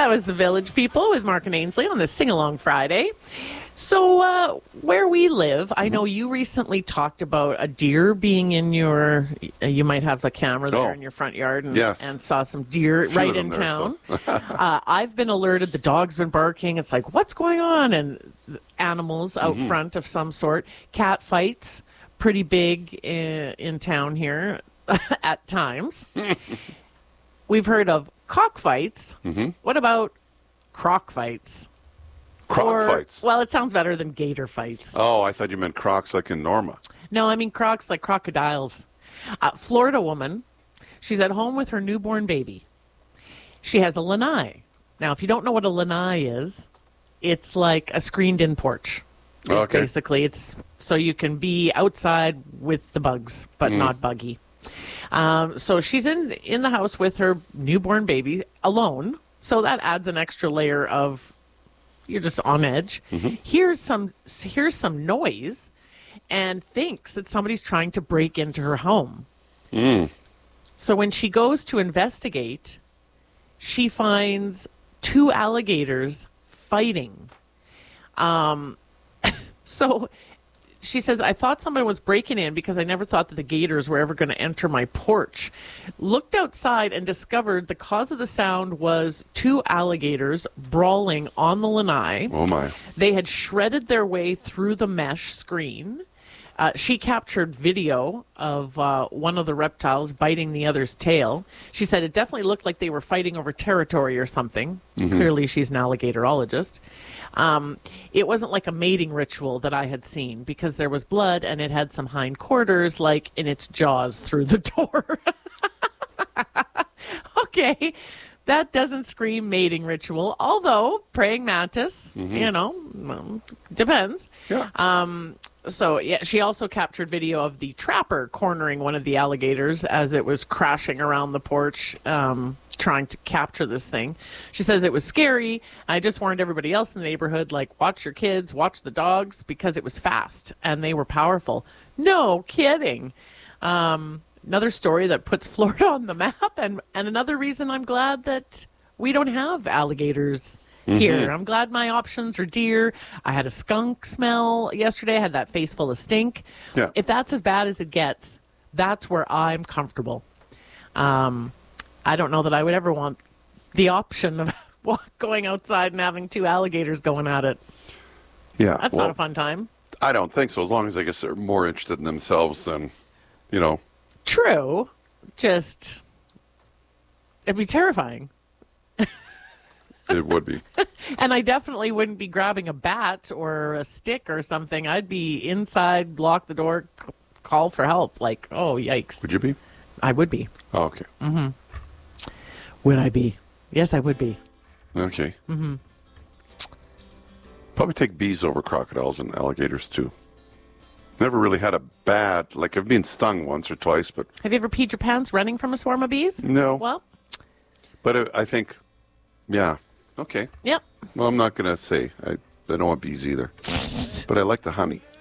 That was the Village People with Mark and Ainsley on the Sing Along Friday. So where we live, I know you recently talked about a deer being in your, you might have a camera there in your front yard and saw some deer right in town. I've been alerted, the dog's been barking. It's like, what's going on? And animals out front of some sort. Cat fights, pretty big in town here at times. We've heard of cockfights. What about croc fights? Fights? Well, it sounds better than gator fights. Oh, I thought you meant crocs like in Norma. No, I mean crocs like crocodiles. Florida woman, she's at home with her newborn baby. She has a lanai. Now, if you don't know what a lanai is, it's like a screened-in porch. Basically, it's so you can be outside with the bugs, but not buggy. So she's in the house with her newborn baby alone. So that adds an extra layer of you're just on edge. Here's some noise, and thinks that somebody's trying to break into her home. So when she goes to investigate, she finds two alligators fighting. So she says, I thought somebody was breaking in because I never thought that the gators were ever going to enter my porch. Looked outside and discovered the cause of the sound was two alligators brawling on the lanai. Oh, my. They had shredded their way through the mesh screen. She captured video of one of the reptiles biting the other's tail. She said it definitely looked like they were fighting over territory or something. Clearly, she's an alligatorologist. It wasn't like a mating ritual that I had seen because there was blood and it had some hindquarters like in its jaws through the door. Okay, that doesn't scream mating ritual, although praying mantis, depends. Yeah. So, yeah, she also captured video of the trapper cornering one of the alligators as it was crashing around the porch, trying to capture this thing. She says it was scary. I just warned everybody else in the neighborhood, like, watch your kids, watch the dogs, because it was fast and they were powerful. No kidding. Another story that puts Florida on the map, and another reason I'm glad that we don't have alligators here. I'm glad my options are deer. I had a skunk smell yesterday. I had that face full of stink. Yeah. If that's as bad as it gets, that's where I'm comfortable. I don't know that I would ever want the option of going outside and having two alligators going at it. Yeah. That's not a fun time. I don't think so, as long as I guess they're more interested in themselves than, True. Just, it'd be terrifying. It would be. And I definitely wouldn't be grabbing a bat or a stick or something. I'd be inside, lock the door, call for help. Like, oh, yikes. Would you be? I would be. Oh, okay. Would I be? Yes, I would be. Okay. Probably take bees over crocodiles and alligators, too. Never really had a bad, I've been stung once or twice, but... Have you ever peed your pants running from a swarm of bees? No. Well? But I think, yeah. Okay. Yep. Well, I'm not going to say. I don't want bees either. But I like the honey.